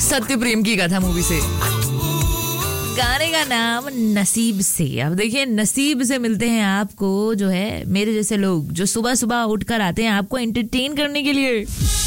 सत्य प्रेम की कथा मूवी से। गाने का नाम नसीब से। अब देखिए, नसीब से मिलते हैं आपको जो है मेरे जैसे लोग जो सुबह सुबह उठकर आते हैं आपको एंटरटेन करने के लिए।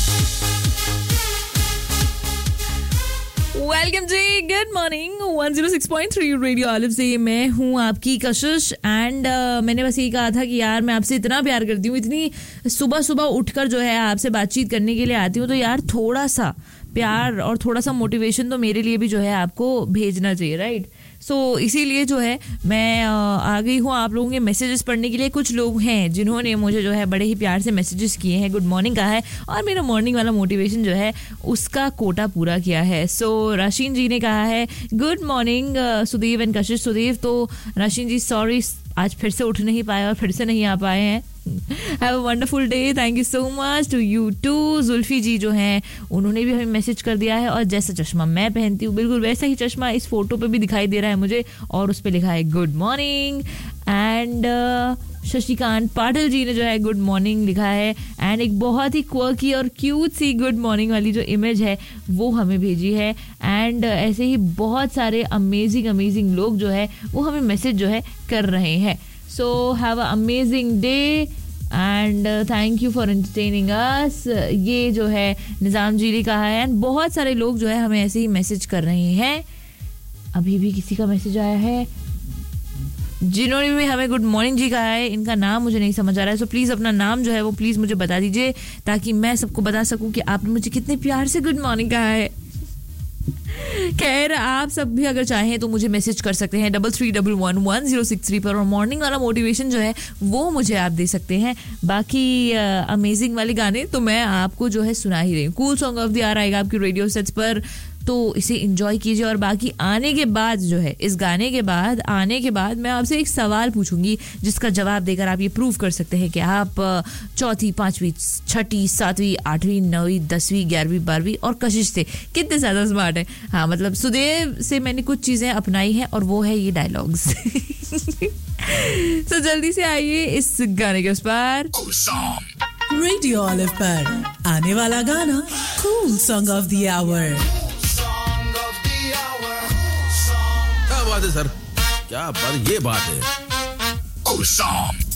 वेलकम जी, गुड मॉर्निंग। 106.3 रेडियो ऑलिव से मैं हूँ आपकी कशिश एंड मैंने बस यही कहा था कि यार मैं आपसे इतना प्यार करती हूँ, इतनी सुबह सुबह उठकर जो है आपसे बातचीत करने के लिए आती हूँ, तो यार थोड़ा सा प्यार और थोड़ा सा मोटिवेशन तो मेरे लिए भी जो है आपको भेजना चाहिए, राइट? सो इसीलिए जो है मैं आ गई हूँ आप लोगों के मैसेजेस पढ़ने के लिए। कुछ लोग हैं जिन्होंने मुझे जो है बड़े ही प्यार से मैसेजेस किए हैं, गुड मॉर्निंग कहा है और मेरा मॉर्निंग वाला मोटिवेशन जो है उसका कोटा पूरा किया है। सो राशीन जी ने कहा है गुड मॉर्निंग सुदेव एंड कशिश। सुदेव तो राशीन जी सॉरी, आज फिर से उठ नहीं पाए और फिर से नहीं आ पाए हैं। Have a wonderful day, thank you so much to you to. Zulfi जी जो हैं उन्होंने भी हमें मैसेज कर दिया है और जैसा चश्मा मैं पहनती हूँ बिल्कुल वैसा ही चश्मा इस फोटो पे भी दिखाई दे रहा है मुझे और उस पे लिखा है good morning. And Shashikant Patil ji ने जो है गुड मॉर्निंग लिखा है एंड एक बहुत ही क्वर्की और क्यूट सी गुड मॉर्निंग वाली जो इमेज है वो हमें भेजी है। एंड ऐसे ही बहुत सारे अमेजिंग लोग जो है वो हमें मैसेज जो है कर रहे हैं। So have an amazing day and thank you for entertaining us। ये जो है निज़ाम जी ने कहा है एंड बहुत सारे लोग जो है हमें ऐसे ही मैसेज कर रहे हैं। अभी भी किसी का मैसेज आया है जिन्होंने भी हमें गुड मॉर्निंग जी कहा है, इनका नाम मुझे नहीं समझ आ रहा है, सो प्लीज़ अपना नाम जो है वो प्लीज़ मुझे बता दीजिए ताकि मैं सबको बता सकूं कि आपने मुझे कितने प्यार से गुड मॉर्निंग कहा है। खैर आप सब भी अगर चाहें तो मुझे मैसेज कर सकते हैं 33111063 पर और मॉर्निंग वाला मोटिवेशन जो है वो मुझे आप दे सकते हैं। बाकी अमेजिंग वाले गाने तो मैं आपको जो है सुना ही रही हूँ। Cool song of the year आएगा आपकी रेडियो सेट्स पर, तो इसे एंजॉय कीजिए। और बाकी आने के बाद जो है इस गाने के बाद आने के बाद मैं आपसे एक सवाल पूछूंगी जिसका जवाब देकर आप ये प्रूव कर सकते हैं कि आप चौथी, पांचवी, छठी, सातवीं, आठवीं, नौवीं, 10वीं, 11वीं, 12वीं और कशिश से कितने ज्यादा स्मार्ट है। हाँ मतलब सुदेव से मैंने कुछ चीजें अपनाई हैं और वो है ये डायलॉग्स। तो जल्दी से आइए इस गाने के उस पार। रेडियो ऑलिव पर आने वाला गाना cool song of the our. क्या बात है सर, क्या बात, ये बात है।